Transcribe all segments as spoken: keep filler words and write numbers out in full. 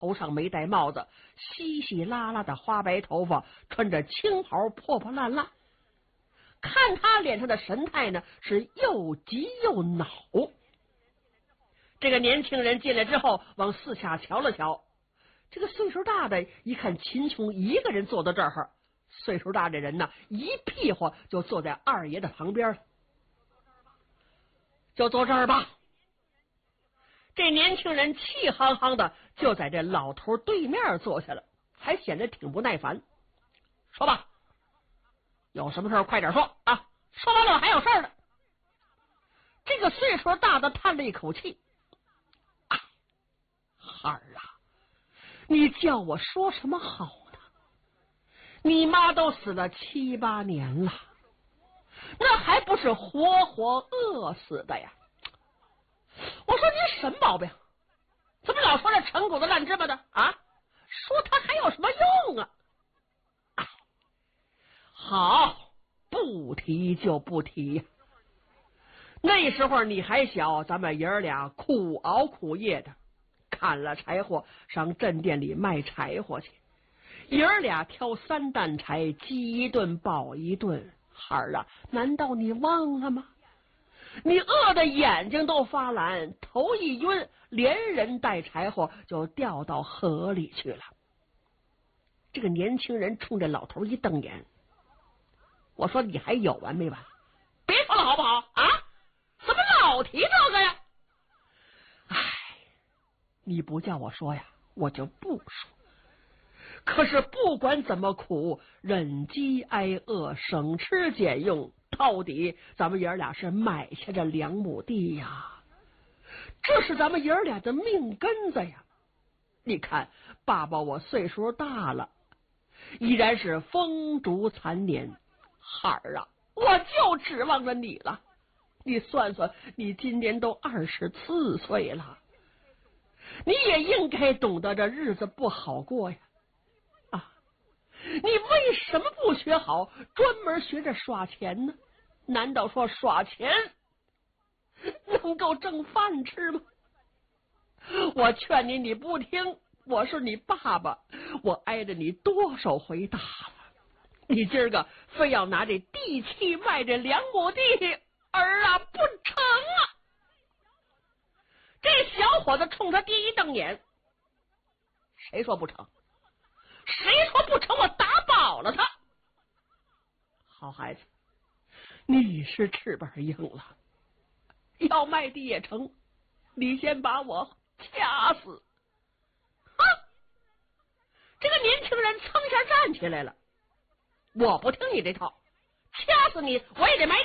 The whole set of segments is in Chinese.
头上没戴帽子，稀稀拉拉的花白头发，穿着青袍，破破烂烂。看他脸上的神态呢，是又急又恼。这个年轻人进来之后，往四下瞧了瞧。这个岁数大的一看秦琼一个人坐到这儿，岁数大的人呢，一屁股就坐在二爷的旁边了。就坐这儿吧。这年轻人气昂昂的就在这老头对面坐下了，还显得挺不耐烦。说吧，有什么事快点说啊！说完了还有事呢。这个岁数大的叹了一口气：“哎，孩儿啊，你叫我说什么好呢？你妈都死了七八年了，那还不是活活饿死的呀？我说你什么毛病？怎么老说这陈谷子烂芝麻的啊？说他还有什么用啊？哎，好，不提就不提呀。那时候你还小，咱们爷儿俩苦熬苦夜的，砍了柴火上镇店里卖柴火去，爷儿俩挑三担柴，饥一顿饱一顿。孩儿啊，难道你忘了吗？你饿得眼睛都发蓝，头一晕，连人带柴火就掉到河里去了。这个年轻人冲着老头一瞪眼，我说你还有完没完？别说了好不好啊？怎么老提这个呀？哎，你不叫我说呀，我就不说。可是不管怎么苦，忍饥挨饿，省吃俭用，到底咱们爷儿俩是买下这两亩地呀，这是咱们爷儿俩的命根子呀。你看爸爸我岁数大了，依然是风烛残年，孩儿啊，我就指望着你了。你算算，你今年都二十四岁了，你也应该懂得这日子不好过呀。你为什么不学好，专门学着耍钱呢？难道说耍钱能够挣饭吃吗？我劝你，你不听，我是你爸爸，我挨着你多少回打了。你今儿个非要拿这地契卖这两亩地，儿啊，不成啊！这小伙子冲他爹一瞪眼，谁说不成？谁说不成？我打饱了他。好孩子，你是翅膀硬了，要卖地也成，你先把我掐死。啊！这个年轻人噌一下站起来了，我不听你这套，掐死你我也得卖地。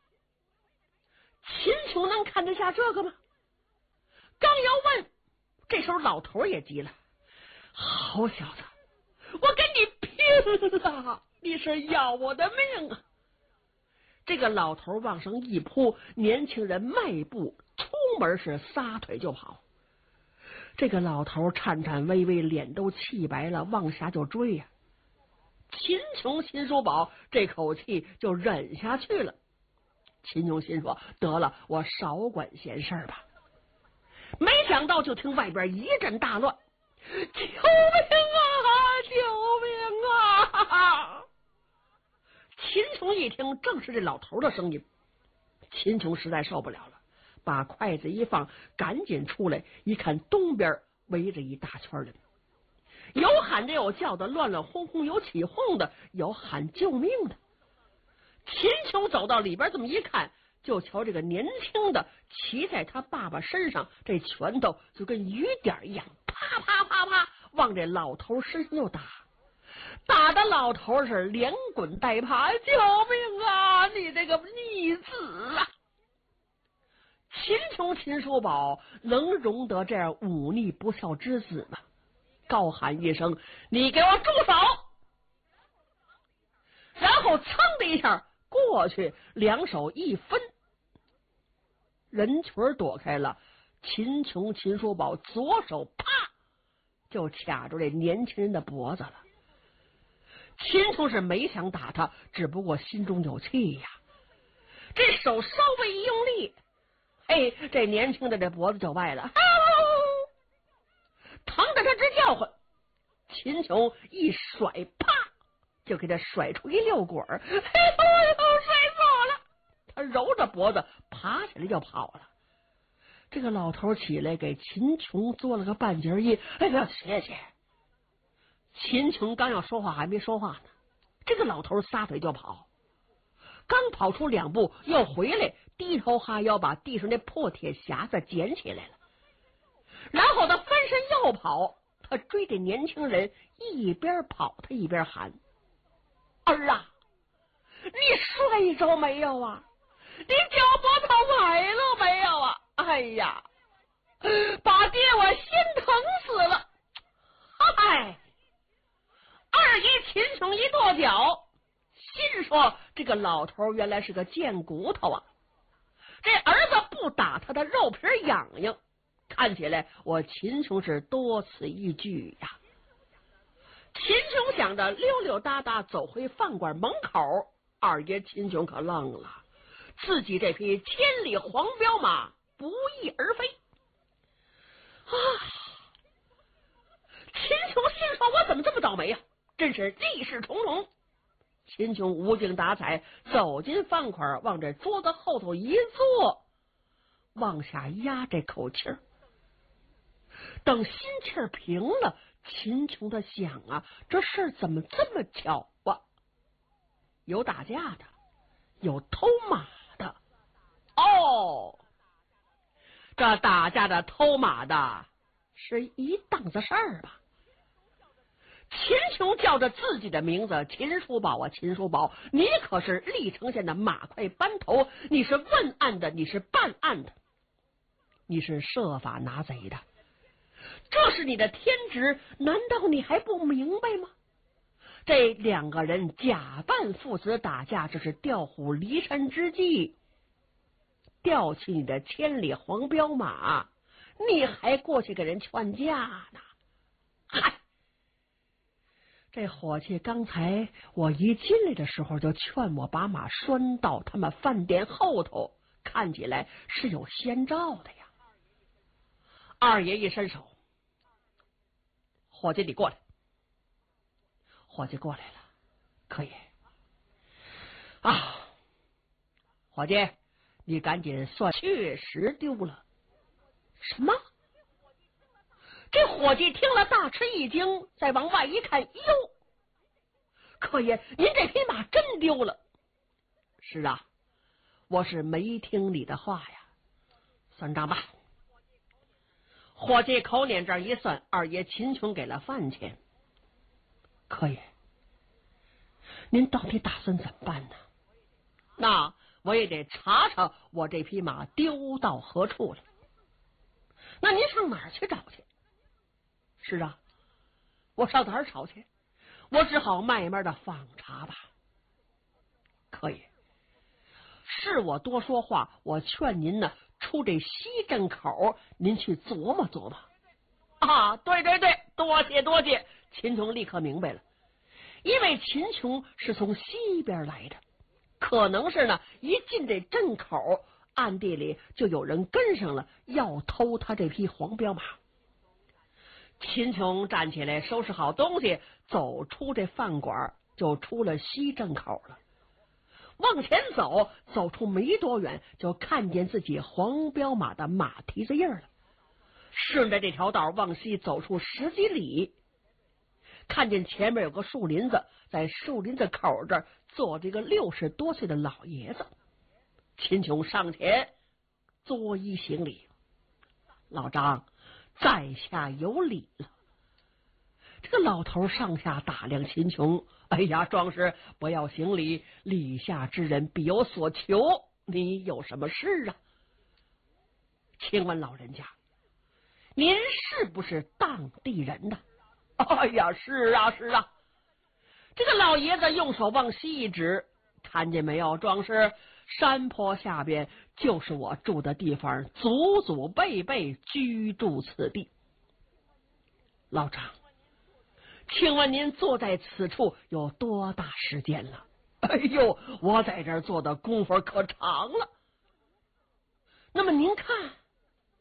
秦琼能看得下这个吗？刚要问，这时候老头也急了：好小子，我跟你拼了！你是要我的命啊！这个老头往上一扑，年轻人迈步出门是撒腿就跑。这个老头颤颤巍巍，脸都气白了，往下就追呀、啊。秦琼、秦叔宝这口气就忍下去了。秦琼心说：得了，我少管闲事吧。没想到就听外边一阵大乱，救命啊！救命啊！秦琼一听，正是这老头的声音。秦琼实在受不了了，把筷子一放，赶紧出来，一看东边围着一大圈人，有喊着有叫的，乱乱哄哄，有起哄的，有喊救命的。秦琼走到里边，这么一看，就瞧这个年轻的骑在他爸爸身上，这拳头就跟雨点一样，啪啪啪啪往这老头身上就打，打的老头是连滚带爬，救命啊！你这个逆子啊！秦琼、秦叔宝能容得这样忤逆不孝之子吗？高喊一声：你给我住手！然后噌的一下过去，两手一分，人群躲开了。秦琼、秦叔宝左手啪就卡住这年轻人的脖子了。秦琼是没想打他，只不过心中有气呀。这手稍微一用力，嘿，这年轻的这脖子就歪了，啊、疼得他直叫。 秦琼一甩，啪，就给他甩出一溜滚儿，哎呦，甩走了。他揉着脖子爬起来就跑了。这个老头起来给秦琼做了个半截揖，哎呀，谢谢。秦琼刚要说话，还没说话呢，这个老头撒腿就跑，刚跑出两步又回来，低头哈腰把地上那破铁匣子捡起来了，然后他翻身又跑。他追着年轻人一边跑，他一边喊：儿啊，你摔着没有啊？你脚脖头崴了没有啊？哎呀，把爹我心疼死了。嗨，二爷秦琼一跺脚，心说这个老头原来是个贱骨头啊，这儿子不打他的肉皮痒痒，看起来我秦琼是多此一举呀。秦琼想着溜溜达达走回饭馆门口，二爷秦琼可愣了，自己这匹千里黄骠马不翼而飞啊！秦琼心说：“我怎么这么倒霉呀、啊？真是利是重重。”秦琼无精打采走进饭馆，往这桌子后头一坐，往下压这口气儿。等心气儿平了，秦琼的想啊，这事儿怎么这么巧啊？有打架的，有偷马的。哦，这打架的、偷马的是一档子事儿吧？秦琼叫着自己的名字，秦叔宝啊，秦叔宝，你可是历城县的马快班头，你是问案的，你是办案的，你是设法拿贼的，这是你的天职，难道你还不明白吗？这两个人假扮父子打架，这是调虎离山之计，调起你的千里黄骠马，你还过去给人劝架呢？嗨！这伙计刚才我一进来的时候就劝我把马拴到他们饭店后头，看起来是有先兆的呀。二爷一伸手，伙计你过来。伙计过来了，可以啊。伙计，你赶紧算，确实丢了。什么？这伙计听了大吃一惊，再往外一看，哟，客爷，您这匹马真丢了。是啊，我是没听你的话呀。算账吧。伙计口捻这一算，二爷秦琼给了饭钱。客爷，您到底打算怎么办呢？那我也得查查我这匹马丢到何处了。那您上哪儿去找去？是啊，我上哪儿找去？我只好慢慢的访查吧。可以，是我多说话，我劝您呢，出这西镇口，您去琢磨琢磨。啊，对对对，多谢多谢。秦琼立刻明白了，因为秦琼是从西边来的，可能是呢，一进这镇口，暗地里就有人跟上了，要偷他这匹黄骠马。秦琼站起来，收拾好东西，走出这饭馆，就出了西镇口了。往前走，走出没多远，就看见自己黄骠马的马蹄子印了。顺着这条道往西走出十几里，看见前面有个树林子，在树林子口这儿坐着一个六十多岁的老爷子。秦琼上前作揖行礼：“老张，在下有礼了。”这个老头上下打量秦琼，哎呀，壮士不要行礼，礼下之人必有所求，你有什么事啊？请问老人家，您是不是当地人呢？哎呀，是啊是啊。这个老爷子用手往西一指，看见没有，壮士，山坡下边就是我住的地方，祖祖辈辈居住此地。老张，请问您坐在此处有多大时间了？哎呦，我在这儿坐的功夫可长了。那么您看，